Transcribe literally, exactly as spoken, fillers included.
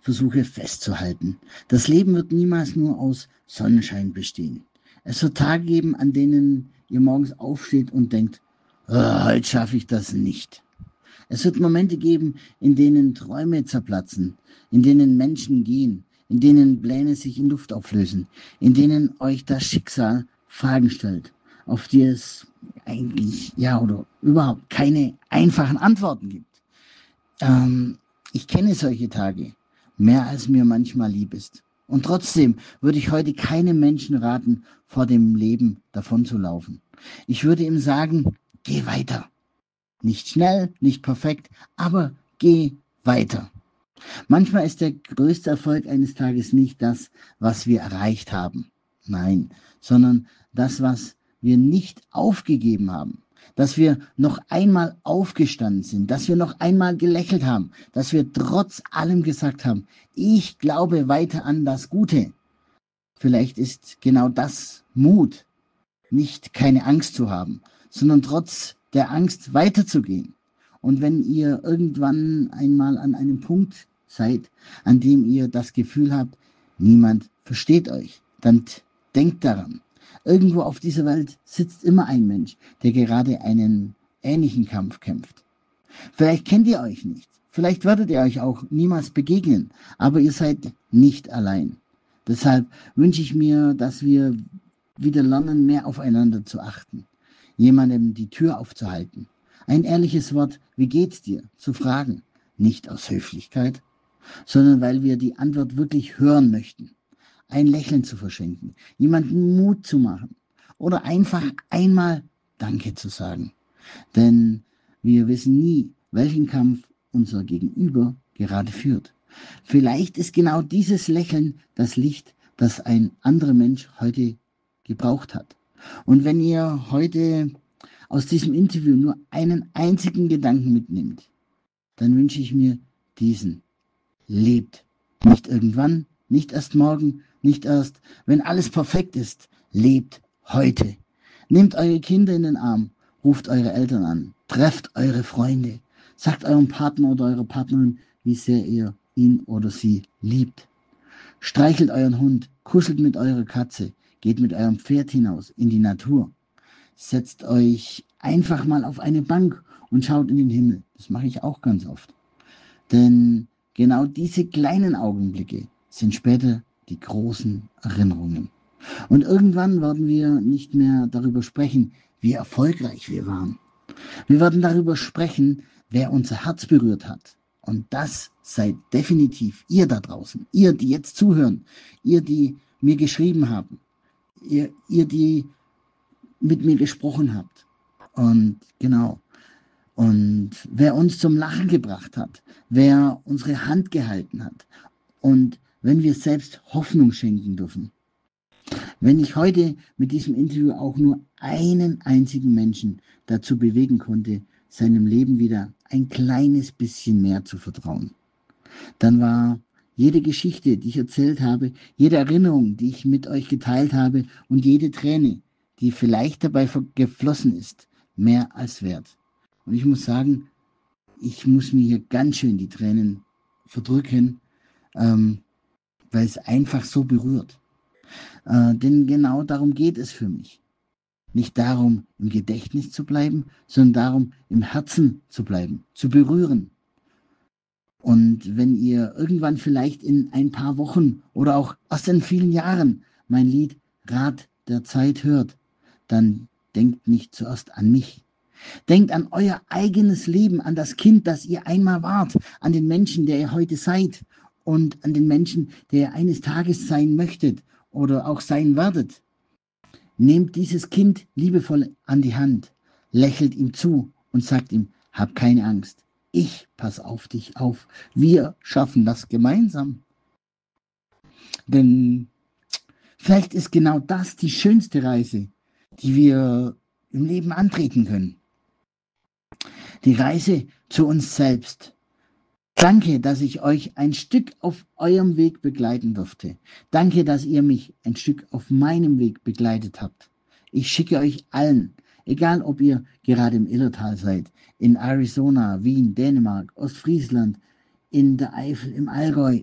versuche festzuhalten. Das Leben wird niemals nur aus Sonnenschein bestehen. Es wird Tage geben, an denen ihr morgens aufsteht und denkt, oh, heute schaffe ich das nicht. Es wird Momente geben, in denen Träume zerplatzen, in denen Menschen gehen, in denen Pläne sich in Luft auflösen, in denen euch das Schicksal Fragen stellt, auf die es eigentlich, ja, oder überhaupt keine einfachen Antworten gibt. Ähm, ich kenne solche Tage, mehr als mir manchmal lieb ist. Und trotzdem würde ich heute keinem Menschen raten, vor dem Leben davonzulaufen. Ich würde ihm sagen, geh weiter. Nicht schnell, nicht perfekt, aber geh weiter. Manchmal ist der größte Erfolg eines Tages nicht das, was wir erreicht haben. Nein, sondern das, was wir nicht aufgegeben haben. Dass wir noch einmal aufgestanden sind, dass wir noch einmal gelächelt haben, dass wir trotz allem gesagt haben, ich glaube weiter an das Gute. Vielleicht ist genau das Mut, nicht keine Angst zu haben, sondern trotz der Angst weiterzugehen. Und wenn ihr irgendwann einmal an einem Punkt seid, an dem ihr das Gefühl habt, niemand versteht euch, dann denkt daran. Irgendwo auf dieser Welt sitzt immer ein Mensch, der gerade einen ähnlichen Kampf kämpft. Vielleicht kennt ihr euch nicht, vielleicht werdet ihr euch auch niemals begegnen, aber ihr seid nicht allein. Deshalb wünsche ich mir, dass wir wieder lernen, mehr aufeinander zu achten, jemandem die Tür aufzuhalten, ein ehrliches Wort, wie geht's dir, zu fragen, nicht aus Höflichkeit, sondern weil wir die Antwort wirklich hören möchten, ein Lächeln zu verschenken, jemandem Mut zu machen oder einfach einmal Danke zu sagen. Denn wir wissen nie, welchen Kampf unser Gegenüber gerade führt. Vielleicht ist genau dieses Lächeln das Licht, das ein anderer Mensch heute gebraucht hat. Und wenn ihr heute aus diesem Interview nur einen einzigen Gedanken mitnimmt, dann wünsche ich mir diesen. Lebt. Nicht irgendwann, nicht erst morgen, nicht erst, wenn alles perfekt ist. Lebt heute. Nehmt eure Kinder in den Arm, ruft eure Eltern an, trefft eure Freunde, sagt eurem Partner oder eurer Partnerin, wie sehr ihr ihn oder sie liebt. Streichelt euren Hund, kuschelt mit eurer Katze, geht mit eurem Pferd hinaus in die Natur. Setzt euch einfach mal auf eine Bank und schaut in den Himmel. Das mache ich auch ganz oft. Denn genau diese kleinen Augenblicke sind später die großen Erinnerungen. Und irgendwann werden wir nicht mehr darüber sprechen, wie erfolgreich wir waren. Wir werden darüber sprechen, wer unser Herz berührt hat. Und das seid definitiv ihr da draußen, ihr, die jetzt zuhören, ihr, die mir geschrieben haben, ihr, ihr die mit mir gesprochen habt. Und genau. Und wer uns zum Lachen gebracht hat, wer unsere Hand gehalten hat und wenn wir selbst Hoffnung schenken dürfen. Wenn ich heute mit diesem Interview auch nur einen einzigen Menschen dazu bewegen konnte, seinem Leben wieder ein kleines bisschen mehr zu vertrauen, dann war jede Geschichte, die ich erzählt habe, jede Erinnerung, die ich mit euch geteilt habe und jede Träne, die vielleicht dabei geflossen ist, mehr als wert. Und ich muss sagen, ich muss mir hier ganz schön die Tränen verdrücken, ähm, weil es einfach so berührt. Äh, denn genau darum geht es für mich. Nicht darum, im Gedächtnis zu bleiben, sondern darum, im Herzen zu bleiben, zu berühren. Und wenn ihr irgendwann vielleicht in ein paar Wochen oder auch erst in vielen Jahren mein Lied Rad der Zeit hört, dann denkt nicht zuerst an mich. Denkt an euer eigenes Leben, an das Kind, das ihr einmal wart, an den Menschen, der ihr heute seid und an den Menschen, der ihr eines Tages sein möchtet oder auch sein werdet. Nehmt dieses Kind liebevoll an die Hand, lächelt ihm zu und sagt ihm, hab keine Angst, ich pass auf dich auf, wir schaffen das gemeinsam. Denn vielleicht ist genau das die schönste Reise, die wir im Leben antreten können. Die Reise zu uns selbst. Danke, dass ich euch ein Stück auf eurem Weg begleiten durfte. Danke, dass ihr mich ein Stück auf meinem Weg begleitet habt. Ich schicke euch allen, egal ob ihr gerade im Illertal seid, in Arizona, Wien, Dänemark, Ostfriesland, in der Eifel, im Allgäu,